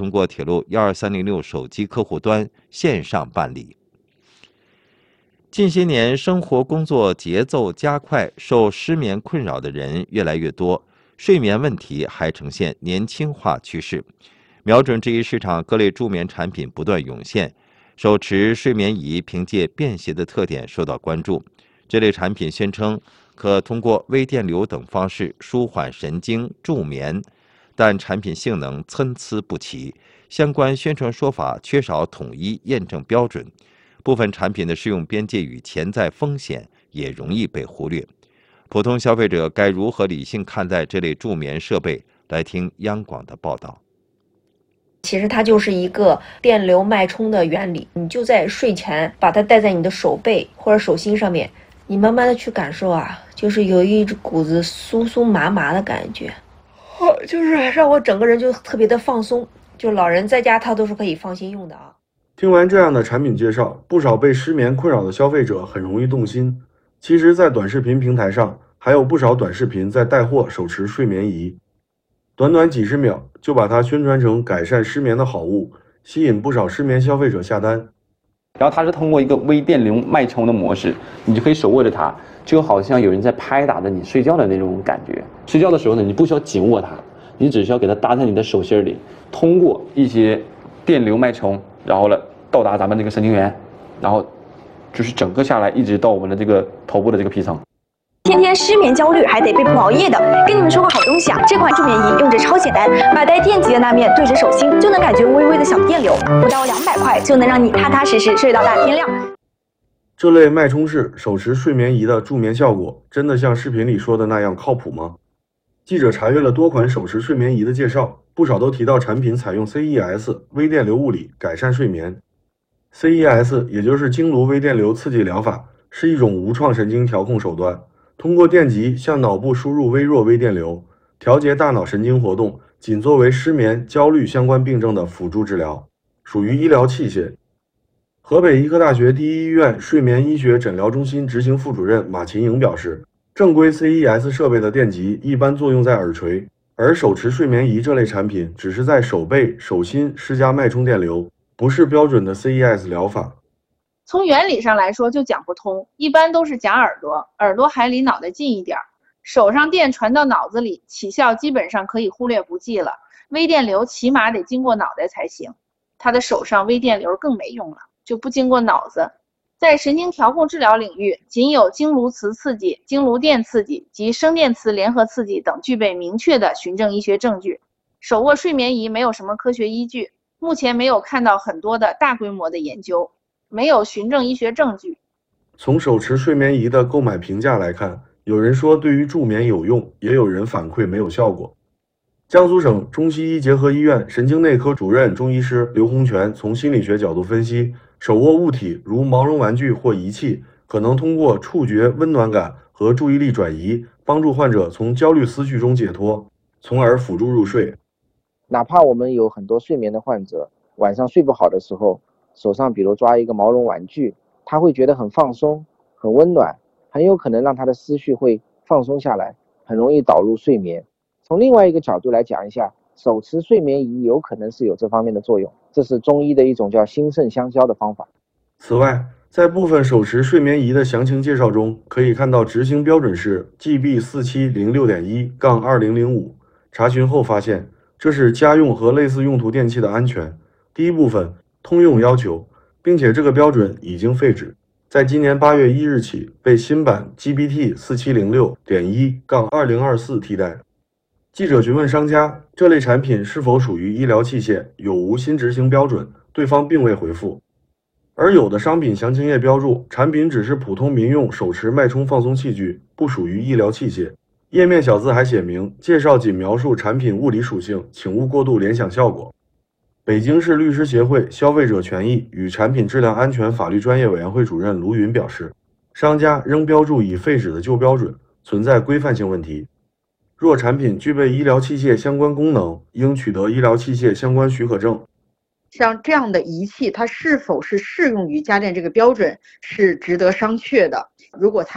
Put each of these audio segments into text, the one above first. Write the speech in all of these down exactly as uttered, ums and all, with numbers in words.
通过铁路一二三零六手机客户端线上办理。近些年，生活工作节奏加快，受失眠困扰的人越来越多，睡眠问题还呈现年轻化趋势。瞄准这一市场，各类助眠产品不断涌现。手持睡眠仪凭借便携的特点受到关注。这类产品宣称可通过微电流等方式舒缓神经助眠，但产品性能参差不齐，相关宣传说法缺少统一验证标准。部分产品的适用边界与潜在风险也容易被忽略。普通消费者该如何理性看待这类助眠设备？来听央广的报道。 其实它就是一个电流脉冲的原理，你就在睡前把它戴在你的手背或者手心上面，你慢慢的去感受啊，就是有一股子酥酥麻麻的感觉，就是让我整个人就特别的放松。就老人在家他都是可以放心用的啊。 听完这样的产品介绍，不少被失眠困扰的消费者很容易动心。其实，在短视频平台上，还有不少短视频在带货手持睡眠仪，短短几十秒就把它宣传成改善失眠的好物，吸引不少失眠消费者下单。 然后它是通过一个微电流脉冲的模式，你就可以手握着它，就好像有人在拍打着你睡觉的那种感觉。睡觉的时候呢，你不需要紧握它，你只需要给它搭在你的手心里，通过一些电流脉冲，然后呢到达咱们这个神经元，然后就是整个下来一直到我们的这个头部的这个皮层。 天天失眠焦虑还得被迫熬夜的，跟你们说个好东西啊！这款助眠仪用着超简单，把带电极的那面对着手心，就能感觉微微的小电流，不到两百块就能让你踏踏实实睡到大天亮。 这类脉冲式手持睡眠仪的助眠效果，真的像视频里说的那样靠谱吗？记者查阅了多款手持睡眠仪的介绍，不少都提到产品采用 C E S 微电流物理改善睡眠。C E S 也就是经颅微电流刺激疗法，是一种无创神经调控手段，通过电极向脑部输入微弱微电流，调节大脑神经活动，仅作为失眠、焦虑相关病症的辅助治疗，属于医疗器械。河北医科大学第一医院睡眠医学诊疗中心执行副主任马琴颖表示，正规 C E S 设备的电极一般作用在耳垂，而手持睡眠仪这类产品只是在手背、手心施加脉冲电流，不是标准的 C E S 疗法。 从原理上来说就讲不通，一般都是夹耳朵，耳朵还离脑袋近一点，手上电传到脑子里，起效基本上可以忽略不计了。微电流起码得经过脑袋才行，他的手上微电流更没用了，就不经过脑子。在神经调控治疗领域，仅有经颅磁刺激、经颅电刺激及声电磁联合刺激等具备明确的循证医学证据。手握睡眠仪没有什么科学依据，目前没有看到很多的大规模的研究，没有循证医学证据。 从手持睡眠仪的购买评价来看，有人说对于助眠有用，也有人反馈没有效果。江苏省中西医结合医院神经内科主任中医师刘洪全从心理学角度分析，手握物体如毛绒玩具或仪器，可能通过触觉温暖感和注意力转移，帮助患者从焦虑思绪中解脱，从而辅助入睡。 哪怕我们有很多睡眠的患者，晚上睡不好的时候，手上比如抓一个毛绒玩具，他会觉得很放松、很温暖，很有可能让他的思绪会放松下来，很容易导入睡眠。从另外一个角度来讲一下，手持睡眠仪有可能是有这方面的作用，这是中医的一种叫心肾相交的方法。 此外，在部分手持睡眠仪的详情介绍中，可以看到执行标准是 G B 四七零六点一 二零零五， 查询后发现这是家用和类似用途电器的安全第一部分通用要求，并且这个标准已经废止，在今年八月一日起被新版 G B T 四七零六点一 二零二四 替代。记者询问商家这类产品是否属于医疗器械，有无新执行标准，对方并未回复。而有的商品详情页标注产品只是普通民用手持脉冲放松器具，不属于医疗器械。页面小字还写明介绍仅描述产品物理属性，请勿过度联想效果。北京市律师协会消费者权益与产品质量安全法律专业委员会主任卢云表示，商家仍标注已废止的旧标准，存在规范性问题。若产品具备医疗器械相关功能，应取得医疗器械相关许可证。 像这样的仪器，它是否是适用于家电这个标准是值得商榷的。如果它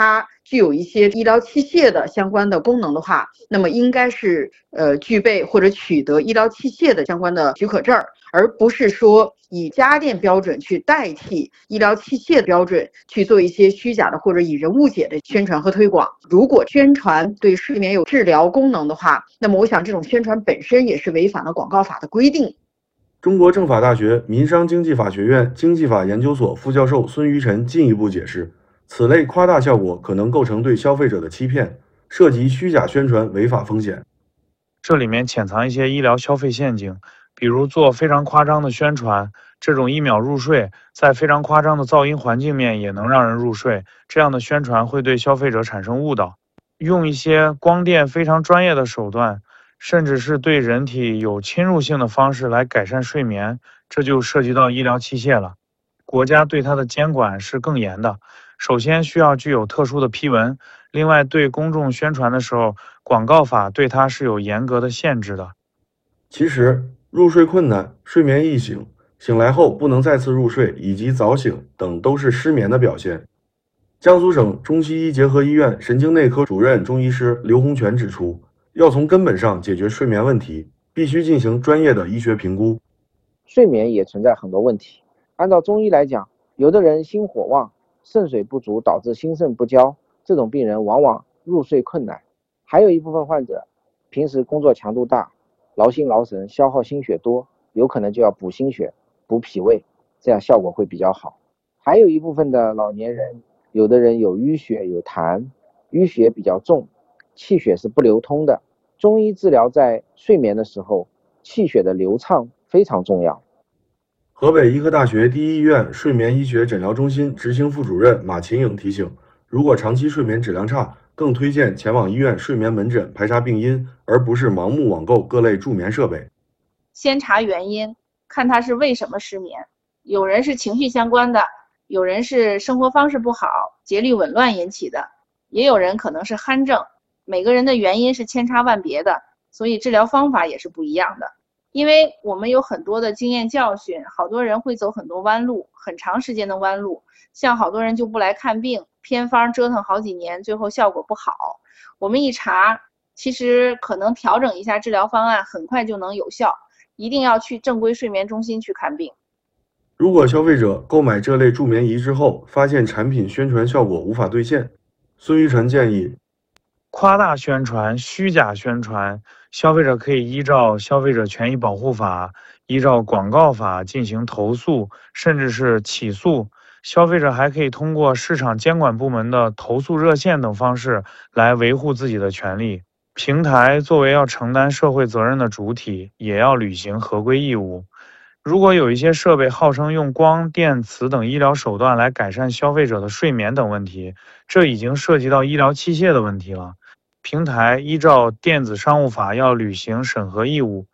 具有一些医疗器械的相关的功能的话，那么应该是呃具备或者取得医疗器械的相关的许可证，而不是说以家电标准去代替医疗器械的标准去做一些虚假的或者以人误解的宣传和推广。如果宣传对睡眠有治疗功能的话，那么我想这种宣传本身也是违反了广告法的规定。 中国政法大学民商经济法学院经济法研究所副教授孙于晨进一步解释，此类夸大效果可能构成对消费者的欺骗，涉及虚假宣传违法风险。 这里面潜藏一些医疗消费陷阱，比如做非常夸张的宣传，这种一秒入睡，在非常夸张的噪音环境面也能让人入睡，这样的宣传会对消费者产生误导。用一些光电非常专业的手段，甚至是对人体有侵入性的方式来改善睡眠，这就涉及到医疗器械了。国家对它的监管是更严的，首先需要具有特殊的批文，另外对公众宣传的时候，广告法对它是有严格的限制的。 其实入睡困难、睡眠易醒、醒来后不能再次入睡以及早醒等都是失眠的表现。江苏省中西医结合医院神经内科主任中医师刘洪全指出，要从根本上解决睡眠问题，必须进行专业的医学评估。 睡眠也存在很多问题。按照中医来讲，有的人心火旺，肾水不足导致心肾不交，这种病人往往入睡困难。还有一部分患者平时工作强度大，劳心劳神，消耗心血多，有可能就要补心血、补脾胃，这样效果会比较好。还有一部分的老年人，有的人有淤血有痰，淤血比较重，气血是不流通的。中医治疗在睡眠的时候，气血的流畅非常重要。 河北医科大学第一医院睡眠医学诊疗中心执行副主任马琴颖提醒，如果长期睡眠质量差，更推荐前往医院睡眠门诊排查病因，而不是盲目网购各类助眠设备。 先查原因，看他是为什么失眠。有人是情绪相关的，有人是生活方式不好、节律紊乱引起的，也有人可能是鼾症。每个人的原因是千差万别的，所以治疗方法也是不一样的。因为我们有很多的经验教训，好多人会走很多弯路，很长时间的弯路，像好多人就不来看病，偏方折腾好几年，最后效果不好。我们一查，其实可能调整一下治疗方案，很快就能有效。一定要去正规睡眠中心去看病。 如果消费者购买这类助眠仪之后，发现产品宣传效果无法兑现，孙于晨建议， 夸大宣传、虚假宣传，消费者可以依照《消费者权益保护法》、依照广告法进行投诉，甚至是起诉。消费者还可以通过市场监管部门的投诉热线等方式来维护自己的权利。平台作为要承担社会责任的主体，也要履行合规义务。如果有一些设备号称用光电磁等医疗手段来改善消费者的睡眠等问题，这已经涉及到医疗器械的问题了。平台依照电子商务法要履行审核义务。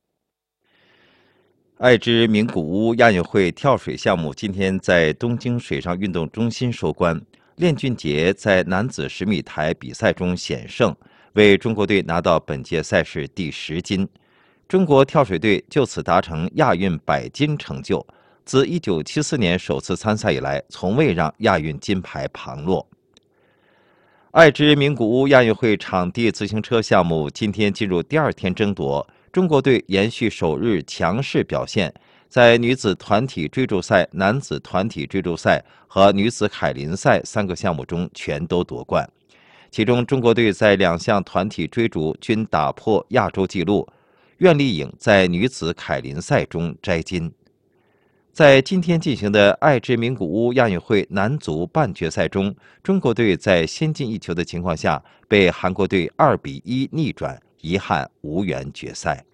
爱之名古屋亚运会跳水项目今天在东京水上运动中心收官，练俊杰在男子十米台比赛中险胜，为中国队拿到本届赛事第十金。中国跳水队就此达成亚运百金成就，自一九七四年首次参赛以来，从未让亚运金牌旁落。爱之名古屋亚运会场地自行车项目今天进入第二天争夺，中国队延续首日强势表现，在女子团体追逐赛、男子团体追逐赛和女子凯林赛三个项目中全都夺冠。其中，中国队在两项团体追逐均打破亚洲纪录，苑丽颖在女子凯林赛中摘金。在今天进行的爱之名古屋亚运会男足半决赛中，中国队在先进一球的情况下被韩国队二比一逆转，遗憾无缘决赛。